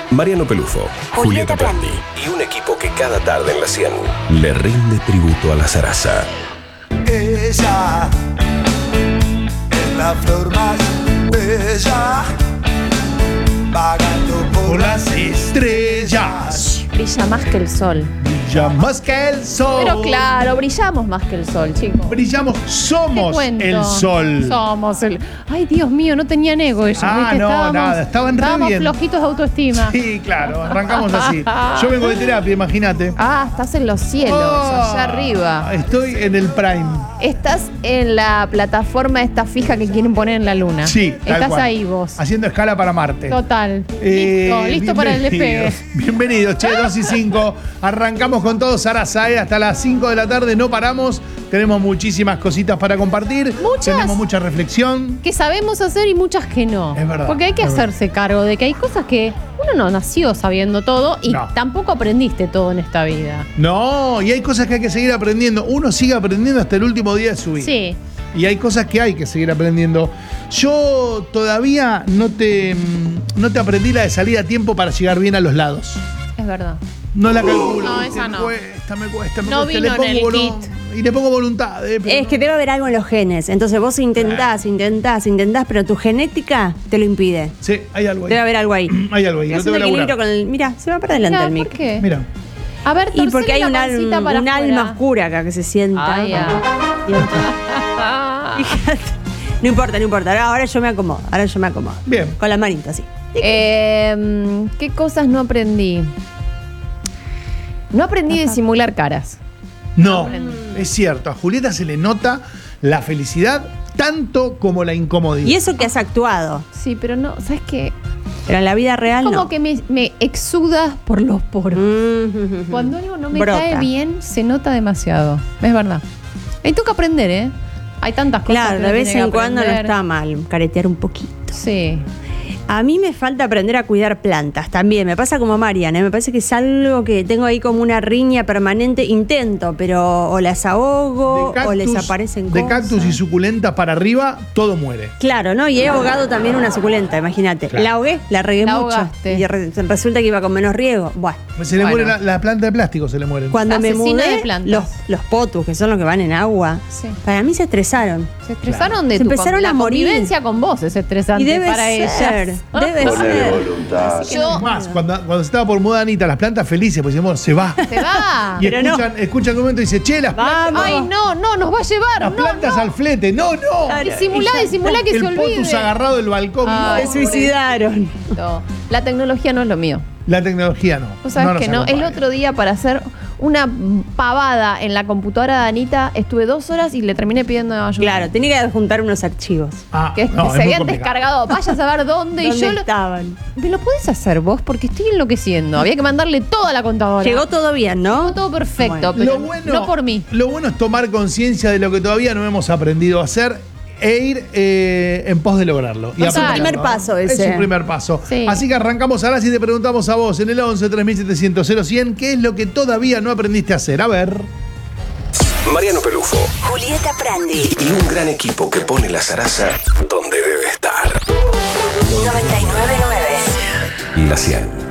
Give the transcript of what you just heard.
Mariano Pelufo, Julieta Prandi y un equipo que cada tarde en la 100 le rinde tributo a la zaraza. Ella es la flor más bella, vagando por las estrellas. Brilla más que el sol. Brilla más que el sol. Pero claro, brillamos más que el sol, chicos. Brillamos, somos el sol. Somos el... Ay, Dios mío, no tenían ego ellos. Ah, ¿viste? no, nada, estaban re estábamos bien. flojitos de autoestima. Sí, claro, arrancamos así. Yo vengo de terapia, imagínate. Ah, estás en los cielos, allá arriba. Estoy en el prime. Estás en la plataforma esta fija que quieren poner en la luna. Sí, tal estás cual. ahí vos. Haciendo escala para Marte. Total. Listo para el despegue. Bienvenidos, che, 2 y 5. Arrancamos con todo Zaraza, hasta las 5 de la tarde no paramos. Tenemos muchísimas cositas para compartir. Muchas. Tenemos mucha reflexión. Que sabemos hacer y muchas que no. Es verdad. Porque hay que hacerse cargo de que hay cosas que uno no nació sabiendo todo y No. tampoco aprendiste todo en esta vida. No, y hay cosas que hay que seguir aprendiendo. Uno sigue aprendiendo hasta el último día de su vida. Sí. Y hay cosas que hay que seguir aprendiendo. Yo todavía no te aprendí la de salir a tiempo para llegar bien a los lados. Es verdad. No la calculo. No, ¿viste? esa no. Me cuesta. No vino en el kit. Y le pongo voluntad. Pero Es que debe haber algo en los genes. Entonces vos intentás, pero tu genética te lo impide. Sí, hay algo ahí. Debe haber algo ahí. Hay algo ahí. Lo tengo Haciendo que equilibrio laburar. con el. Mira, se va para adelante Mira, el mic. ¿por qué? Mira. A ver, Y porque hay torcele la pancita para un afuera. alma oscura acá que se sienta. Ay, Fíjate. No importa. Ahora yo me acomodo. Bien. Con la manita, así. ¿Qué cosas no aprendí? No aprendí de simular caras. No, es cierto. A Julieta se le nota la felicidad tanto como la incomodidad. Y eso que has actuado. Sí, pero no, ¿sabes qué? Pero en la vida real Como no. que me exuda por los poros. Cuando algo no me Brota. cae bien, se nota demasiado. Es verdad. Hay que aprender, ¿eh? Hay tantas cosas Claro, que de uno vez tiene que en cuando no aprender. está mal caretear un poquito. Sí. A mí me falta aprender a cuidar plantas también. Me pasa como a Marian, ¿eh? Me parece que es algo que tengo ahí como una riña permanente. Intento, pero o las ahogo o les aparecen de cosas. cactus y suculentas para arriba, todo muere. Claro, ¿no? Y he ahogado también una suculenta, imagínate. Claro. La ahogué, la regué La mucho. ahogaste. Y resulta que iba con menos riego. Bueno, Se le Bueno. muere la planta de plástico, se le mueren. cuando me Asesina mudé, de plantas. los potus, que son los que van en agua, Sí. para mí se estresaron. Se estresaron de Se tu empezaron la a morir. convivencia con vos, es estresante Y debe para ser, ellas. debe ser. Yo, Es más, cuando se estaba por mudar Anita, las plantas felices, pues decimos, se va. se va. Y Pero no. escuchan un momento y dice, che, las plantas, Vamos. Ay, no, nos va a llevar. las no, plantas no. al flete. No. Disimulá que el se olvide. potus agarrado del balcón. Ay, no. Se suicidaron. No, la tecnología no es lo mío. La tecnología no. Vos sabés nos que no. El acompaña. otro día para hacer una pavada en la computadora de Anita estuve 2 horas y le terminé pidiendo ayuda. Claro, tenía que juntar unos archivos. Ah, Que no, es se muy habían complicado. descargado. Vaya a saber dónde. Y ¿Dónde yo estaban? ¿Me lo podés hacer vos? Porque estoy enloqueciendo. Había que mandarle toda la contadora. Llegó todo bien, ¿no? Llegó todo perfecto, Bueno. pero Lo bueno, no por mí. Lo bueno es tomar conciencia de lo que todavía no hemos aprendido a hacer e ir en pos de lograrlo. Y Es un aplicarlo, primer ¿no? paso Es ese. un primer paso. Sí. Así que arrancamos ahora si te preguntamos a vos en el 11 3700 0100 ¿qué es lo que todavía no aprendiste a hacer? A ver. Mariano Pelufo Julieta Prandi. y un gran equipo que pone la zaraza donde debe estar. 999. La 100.